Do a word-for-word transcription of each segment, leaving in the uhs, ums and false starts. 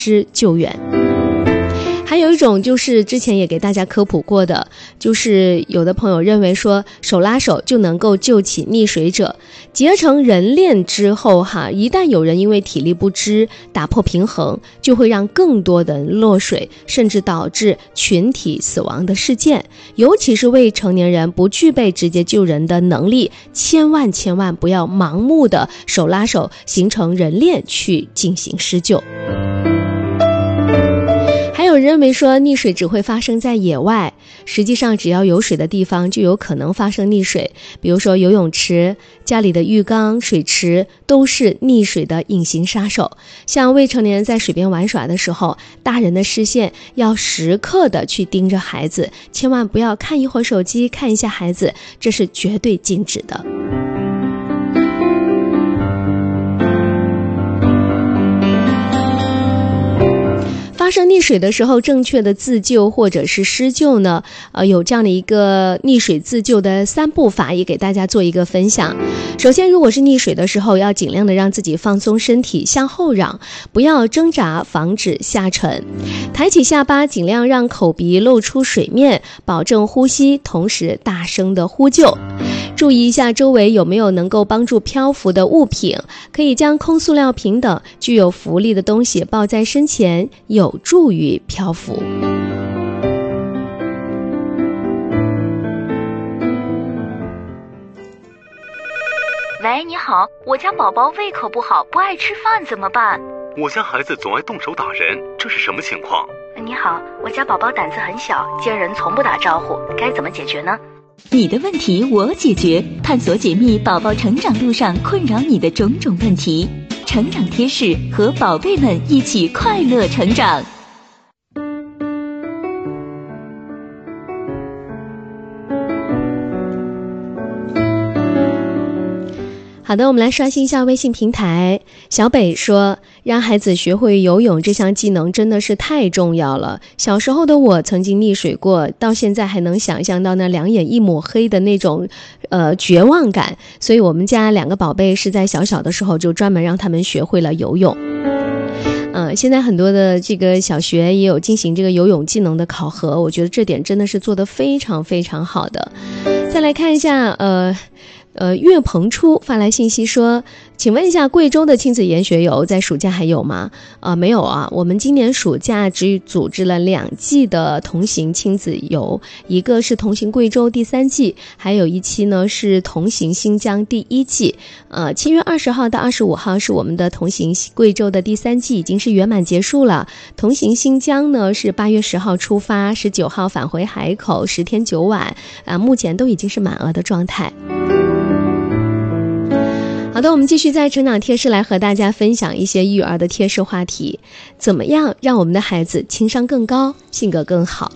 之救援。还有一种就是之前也给大家科普过的，就是有的朋友认为说手拉手就能够救起溺水者，结成人链之后哈，一旦有人因为体力不支打破平衡，就会让更多的人落水，甚至导致群体死亡的事件。尤其是未成年人不具备直接救人的能力，千万千万不要盲目的手拉手形成人链去进行施救。还有人认为说溺水只会发生在野外，实际上只要有水的地方就有可能发生溺水，比如说游泳池、家里的浴缸、水池都是溺水的隐形杀手。像未成年人在水边玩耍的时候，大人的视线要时刻的去盯着孩子，千万不要看一会儿手机，看一下孩子，这是绝对禁止的。发生溺水的时候，正确的自救或者是施救呢，呃，有这样的一个溺水自救的三步法，也给大家做一个分享。首先，如果是溺水的时候，要尽量的让自己放松身体，向后仰，不要挣扎，防止下沉。抬起下巴，尽量让口鼻露出水面，保证呼吸，同时大声的呼救。注意一下周围有没有能够帮助漂浮的物品，可以将空塑料瓶等具有浮力的东西抱在身前，有助于漂浮。 喂，你好，我家宝宝胃口不好，不爱吃饭怎么办？ 我家孩子总爱动手打人，这是什么情况？ 你好，我家宝宝胆子很小，见人从不打招呼，该怎么解决呢？ 你的问题我解决，探索解密宝宝成长路上困扰你的种种问题，成长贴士，和宝贝们一起快乐成长。 好的，我们来刷新一下微信平台。小北说，让孩子学会游泳这项技能真的是太重要了。小时候的我曾经溺水过，到现在还能想象到那两眼一抹黑的那种呃绝望感，所以我们家两个宝贝是在小小的时候就专门让他们学会了游泳。呃，现在很多的这个小学也有进行这个游泳技能的考核，我觉得这点真的是做得非常非常好的。再来看一下呃呃，岳鹏初发来信息说，请问一下，贵州的亲子研学游在暑假还有吗？啊、呃，没有啊，我们今年暑假只组织了两季的同行亲子游，一个是同行贵州第三季，还有一期呢是同行新疆第一季。呃，七月二十号到二十五号是我们的同行贵州的第三季，已经是圆满结束了。同行新疆呢是八月十号出发，十九号返回海口，十天九晚，啊、呃，目前都已经是满额的状态。好的，我们继续在成长贴士来和大家分享一些育儿的贴士话题，怎么样让我们的孩子情商更高，性格更好。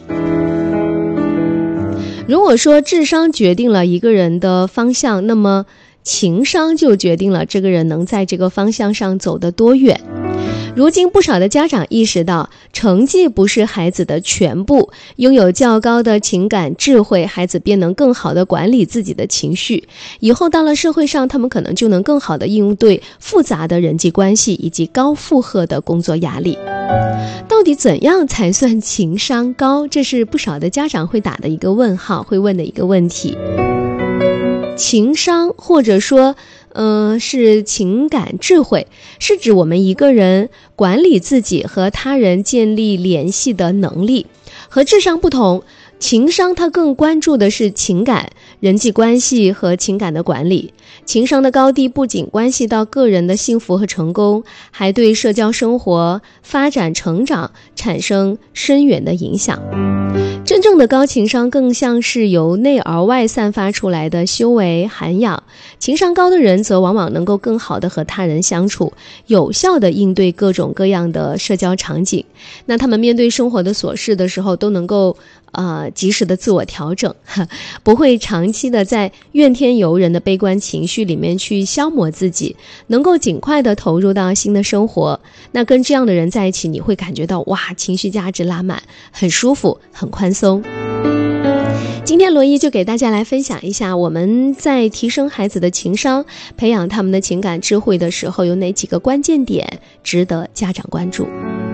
如果说智商决定了一个人的方向，那么情商就决定了这个人能在这个方向上走得多远。如今不少的家长意识到，成绩不是孩子的全部，拥有较高的情感智慧，孩子便能更好地管理自己的情绪，以后到了社会上，他们可能就能更好地应对复杂的人际关系以及高负荷的工作压力。到底怎样才算情商高？这是不少的家长会打的一个问号，会问的一个问题。情商或者说呃，是情感智慧，是指我们一个人管理自己和他人建立联系的能力。和智商不同，情商它更关注的是情感、人际关系和情感的管理。情商的高低不仅关系到个人的幸福和成功，还对社交生活、发展成长产生深远的影响。真正的高情商更像是由内而外散发出来的修为涵养。情商高的人则往往能够更好地和他人相处，有效地应对各种各样的社交场景。那他们面对生活的琐事的时候，都能够呃及时的自我调整，不会长期的在怨天尤人的悲观情绪里面去消磨自己，能够尽快的投入到新的生活。那跟这样的人在一起，你会感觉到哇，情绪价值拉满，很舒服，很宽松。今天罗伊就给大家来分享一下，我们在提升孩子的情商，培养他们的情感智慧的时候，有哪几个关键点值得家长关注。